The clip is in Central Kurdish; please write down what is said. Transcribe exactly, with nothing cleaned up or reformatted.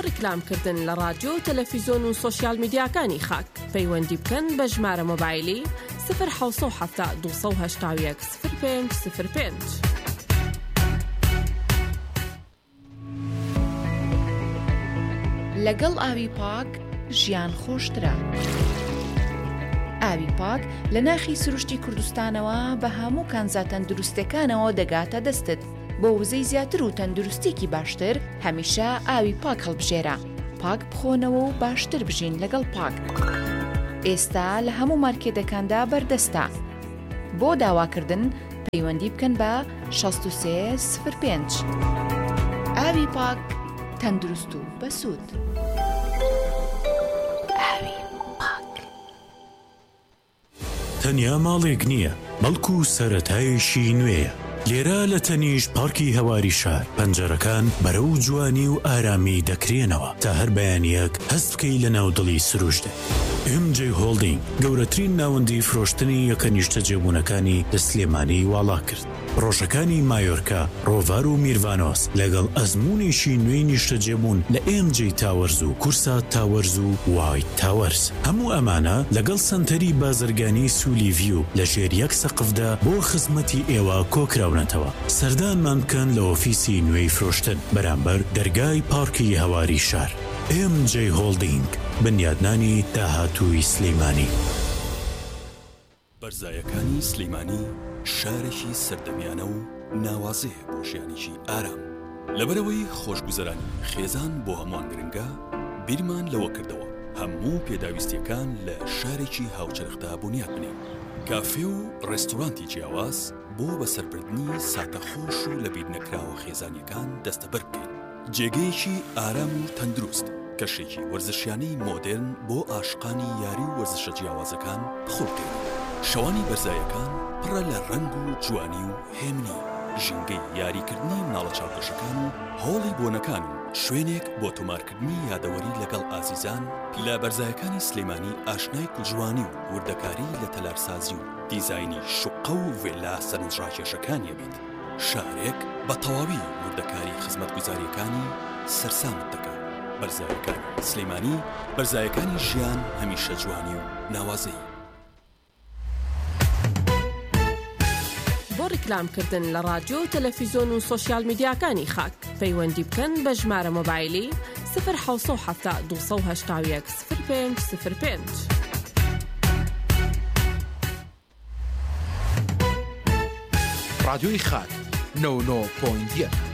ڕیکلامکردن لە رادیۆ و تەلەڤیزۆن و سۆشیال میدیاکانی خاک پەیوەندی بکەن بە ژمارە مۆبایلی صفر حوت هەفتا دووسە و هەشتا و یەک صفر پێنج صفر پێنج. لەگەڵ ئاوی پاک ژیان خۆشترە. ئاوی پاک لە ناخی سروشتی کوردستانەوە بە هەموو کانزا تەندروستەکانەوە دەگاتە دەستت. بۆ وزەی زیاتر و تەندروستێکی باشتر هەمیشە ئاوی پاک هەڵبژێرە. پاک بخۆنەوە و باشتر بژین لەگەڵ پاک. ئێستا لە هەموو مارکێتەکاندا بەردەستە. بۆ داواکردن پەیوەندی بکەن بە شەست و سێ صفر پێنج. ئاوی پاک تەندروست و بەسوود. ئاوی پاک تەنیا ماڵێک نییە، بەڵکو سەرەتایشی نوێیە. لێرە لە تەنیش پارکی هەواری شار پەنجەرەکان بەرەو جوانی و ئارامی دەکرێنەوە تا هەر بەیانیەک هەست بکەی لە ناودڵی سروشتێ. ئێم جێ هۆڵدینگ گەورەترین ناوەندی فرۆشتنی یەکە نیشتە جێبوونەکانی لە سلێمانی واڵا کرد. ڕۆژەکانی مایۆرکا، ڕۆڤار و میروانۆس لەگەڵ ئەزمونێکی نوێی نیشتە جێبوون لە ئێم جێ تاوەرز و کورسا تاوەرز و وایت تاوەرز. هەموو ئەمانە لەگەڵ سنتەری بازرگانی سولیڤیو لە ژێر یەک سەقفدا بۆ خزمەتی ئێوە کۆکراونەتەوە. سەردانمان بکەن لە ئۆفیسی نوێی فرۆشتن بەرامبەر دەرگای پارکی هەواری شار. ئێم جێ هۆڵدینگ، بنیادنانی داهاتووی سلەیمانی. بەرزایەکانی سلەیمانی شارێکی سەردەمیانە و ناوازەیە بۆ ژیانێکی ئارام. لەبەرەوەی خۆشگوزەرانی خێزان بۆ هەمووان گرنگە، بیرمان لەوە کردەوە هەموو پێداویستیەکان لە شارێکی هاوچەرخدا بنیاد بنێن. کافێ و ڕێستۆرانتی جیاواز بۆ بەسەربردنی ساتەخۆش و لە بیر نەکراوە خێزانیەکان دەستەبەر بکەین. جێگەیەکی ئارام و تەندروست، کەشێکی وەرزشیانەی مۆدرن بۆ عاشقانی یاری و وەرزشە جیاوازەکان بخۆ بکەین. شەوانی بەرزایەکان پڕە لە ڕەنگ و جوانی و هێمنی، ژینگەی یاریکردنی مناڵە چاوپێشەکان و هۆڵی بۆنەکان و شوێنێک بۆ تۆمارکردنی یادەوەری لەگەڵ ئازیزان. لە بەرزایەکانی سلەیمانی ئاشنای کوڵجوانی و وردەکاری لە تەلارسازی و دیزاینی شوقە و ڤێلا سەرنجڕاکێشەکانیە بیت. شارێک بە تەواوی وردەکاری خزمەتگوزاریەکانی سەرسامت دەکات. بەرزایەکانی سلەیمانی، بەرزایەکانی ژیان هەمیشە جوانی و ناوازەی. بۆ ڕیکلامکردن لە رادیۆ و تەلەڤیزۆن و سۆشیال میدیاکانی خاک پەیوەندی بکەن بە ژمارە مۆبایلی صفر حوت هەفتا دووسە و هەشتا و یەک صفر پێنج صفر پێنج. رادیۆی خاک نەوە نۆ پۆینت یەک.